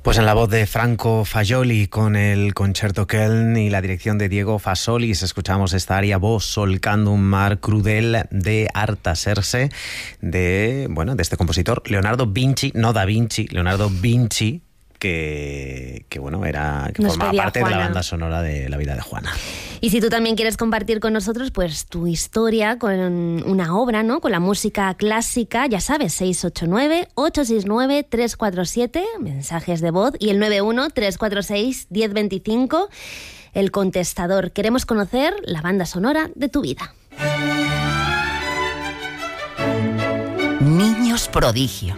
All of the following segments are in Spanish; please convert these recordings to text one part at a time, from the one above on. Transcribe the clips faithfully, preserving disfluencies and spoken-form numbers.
Pues en la voz de Franco Fagioli con el Concerto Köln y la dirección de Diego Fasolis escuchamos esta aria Vos solcando un mar crudel de Artaserse de, bueno, de este compositor Leonardo Vinci, no Da Vinci, Leonardo Vinci, que, que bueno, era que Nos formaba parte Juana. de la banda sonora de La vida de Juana. Y si tú también quieres compartir con nosotros pues tu historia con una obra, ¿no? Con la música clásica, ya sabes, seis ocho nueve, ocho seis nueve, tres cuatro siete, mensajes de voz, y el nueve uno, tres cuatro seis, uno cero dos cinco, el contestador. Queremos conocer la banda sonora de tu vida. Niños prodigio.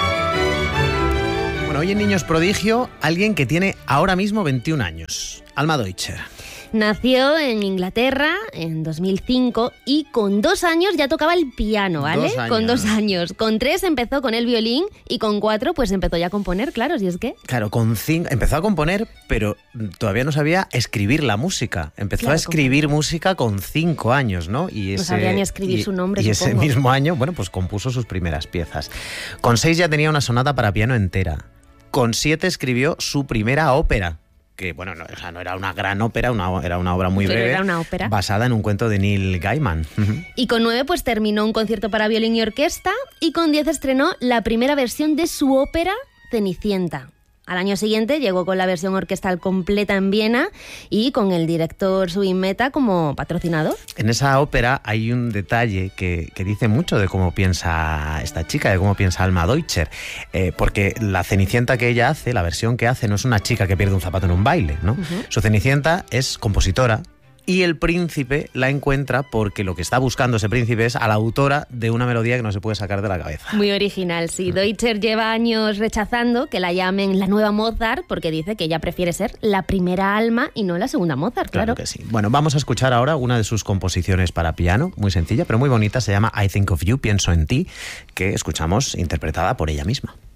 Bueno, hoy en Niños Prodigio, alguien que tiene ahora mismo veintiún años, Alma Deutscher. Nació en Inglaterra en dos mil cinco y con dos años ya tocaba el piano, ¿vale? Dos años. Con dos años. Con tres empezó con el violín y con cuatro pues empezó ya a componer, claro, si es que... Claro, con cinco empezó a componer, pero todavía no sabía escribir la música. Empezó Claro, a escribir música con cinco años, ¿no? Y ese, no sabía ni escribir y, su nombre, Y supongo. ese mismo año, bueno, pues compuso sus primeras piezas. Con seis ya tenía una sonata para piano entera. Con siete escribió su primera ópera, que bueno, no, o sea, no era una gran ópera, una, era una obra muy Pero breve, era una ópera. basada en un cuento de Neil Gaiman. Y con nueve pues terminó un concierto para violín y orquesta, y con diez estrenó la primera versión de su ópera Cenicienta. Al año siguiente llegó con la versión orquestal completa en Viena y con el director Subin Mehta como patrocinador. En esa ópera hay un detalle que, que dice mucho de cómo piensa esta chica, de cómo piensa Alma Deutscher, eh, porque la Cenicienta que ella hace, la versión que hace, no es una chica que pierde un zapato en un baile, ¿no? Uh-huh. Su Cenicienta es compositora, y el príncipe la encuentra porque lo que está buscando ese príncipe es a la autora de una melodía que no se puede sacar de la cabeza. Muy original, sí. Deutscher lleva años rechazando que la llamen la nueva Mozart porque dice que ella prefiere ser la primera Alma y no la segunda Mozart, claro. Claro que sí. Bueno, vamos a escuchar ahora una de sus composiciones para piano, muy sencilla, pero muy bonita, se llama I Think of You, pienso en ti, que escuchamos interpretada por ella misma.